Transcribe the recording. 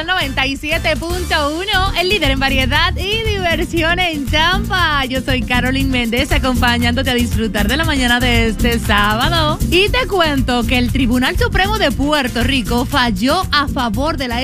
Sol 97.1, el líder en variedad y diversión en Tampa. Yo soy Carolyn Méndez, acompañándote a disfrutar de la mañana de este sábado. Y te cuento que el Tribunal Supremo de Puerto Rico falló a favor de la